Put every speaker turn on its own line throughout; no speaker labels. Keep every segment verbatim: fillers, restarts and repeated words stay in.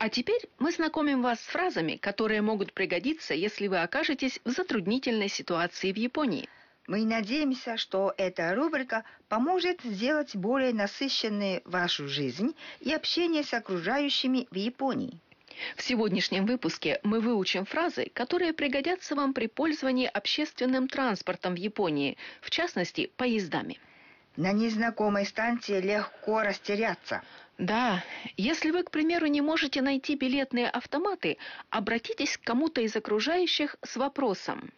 А теперь мы знакомим вас с фразами, которые могут пригодиться, если вы окажетесь в затруднительной ситуации в Японии.
Мы надеемся, что эта рубрика поможет сделать более насыщенной вашу жизнь и общение с окружающими в Японии.
В сегодняшнем выпуске мы выучим фразы, которые пригодятся вам при пользовании общественным транспортом в Японии, в частности, поездами.
На незнакомой станции легко растеряться.
Да, если вы, к примеру, не можете найти билетные автоматы, обратитесь к кому-то из окружающих с вопросом.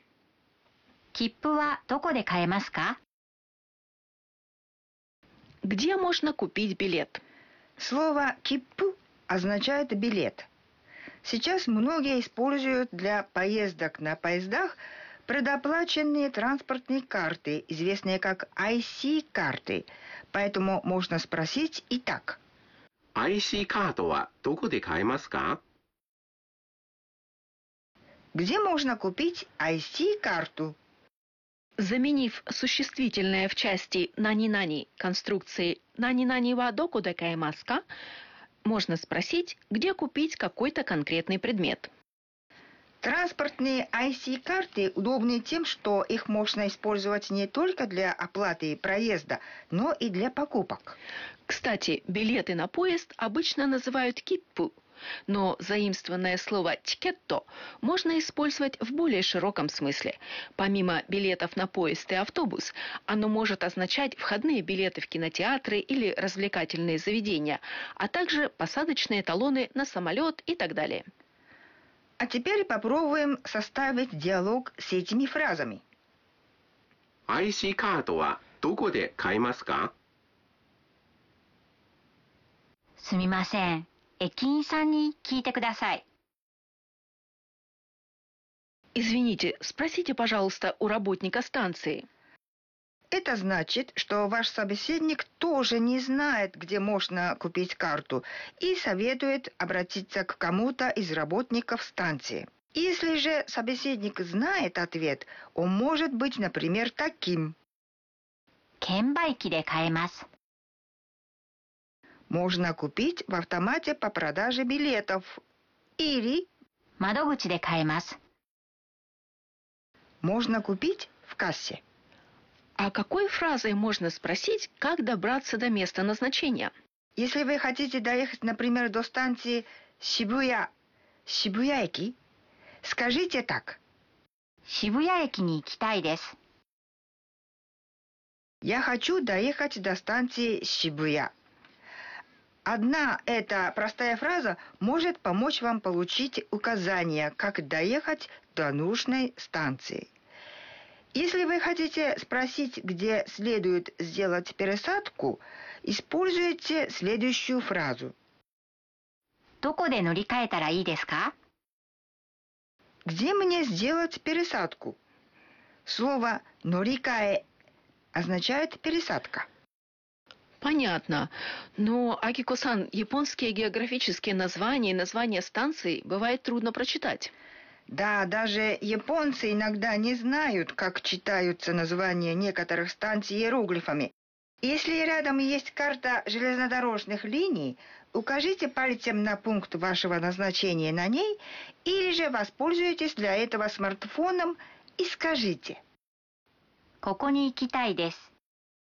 Где можно купить билет?
Слово «киппу» означает «билет». Сейчас многие используют для поездок на поездах предоплаченные транспортные карты, известные как ай си-карты. Поэтому можно спросить и так.
ай си-карту ва доко де каэмасу ка?
Где можно купить ай си-карту?
Заменив существительное в части «нани-нани» конструкции «нани-нани ва доко де каэмасу ка», можно спросить, где купить какой-то конкретный предмет.
Транспортные ай си-карты удобны тем, что их можно использовать не только для оплаты проезда, но и для покупок.
Кстати, билеты на поезд обычно называют киппу, но заимствованное слово «тикетто» можно использовать в более широком смысле. Помимо билетов на поезд и автобус, оно может означать входные билеты в кинотеатры или развлекательные заведения, а также посадочные талоны на самолет и так далее.
А теперь попробуем составить диалог с этими фразами.
ай си-карту ва доко де каэмасу ка?
すみません。駅員さんに聞いてください。
Извините, спросите, пожалуйста, у работника станции.
Это значит, что ваш собеседник тоже не знает, где можно купить карту, и советует обратиться к кому-то из работников станции. Если же собеседник знает ответ, он может быть, например, таким.
券売機で買えます。
Можно купить в автомате по продаже билетов. Или
窓口で買えます。
можно купить в кассе.
А какой фразой можно спросить, как добраться до места назначения?
Если вы хотите доехать, например, до станции Шибуя, Шибуя-эки, скажите так.
渋谷駅に行きたいです。
Я хочу доехать до станции Шибуя. Одна эта простая фраза может помочь вам получить указания, как доехать до нужной станции. Если вы хотите спросить, где следует сделать пересадку, используйте следующую фразу.
どこで乗り換えたらいいですか?
Где мне сделать пересадку? Слово «норикаэ» означает «пересадка».
Понятно. Но, Акико-сан, японские географические названия и названия станций бывает трудно прочитать.
Да, даже японцы иногда не знают, как читаются названия некоторых станций иероглифами. Если рядом есть карта железнодорожных линий, укажите пальцем на пункт вашего назначения на ней, или же воспользуйтесь для этого смартфоном и скажите.
ここに行きたいです。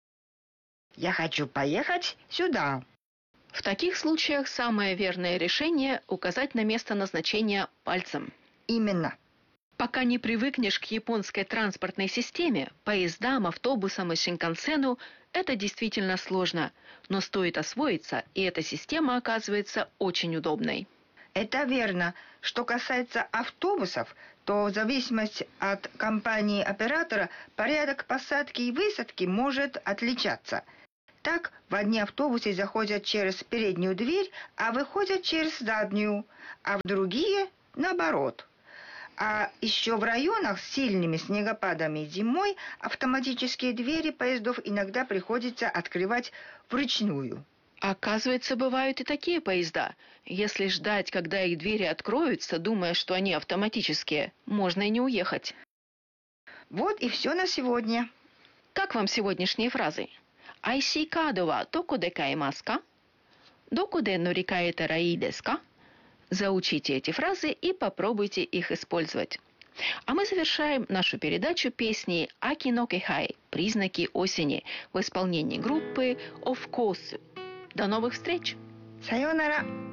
Я хочу поехать сюда.
В таких случаях самое верное решение – указать на место назначения пальцем.
Именно.
Пока не привыкнешь к японской транспортной системе, поездам, автобусам и шинкансену, это действительно сложно. Но стоит освоиться, и эта система оказывается очень удобной.
Это верно. Что касается автобусов, то в зависимости от компании-оператора порядок посадки и высадки может отличаться. Так, в одни автобусы заходят через переднюю дверь, а выходят через заднюю, а в другие – наоборот. А еще в районах с сильными снегопадами зимой автоматические двери поездов иногда приходится открывать вручную.
Оказывается, бывают и такие поезда. Если ждать, когда их двери откроются, думая, что они автоматические, можно и не уехать.
Вот и все на сегодня.
Как вам сегодняшние фразы? ай си-карту ва доко де каэмасу ка? Доко де норикаэта ра ii desu ka? Заучите эти фразы и попробуйте их использовать. А мы завершаем нашу передачу песней «Аки но кехай» «Признаки осени» в исполнении группы «Of Course». До новых встреч!
Сайонара!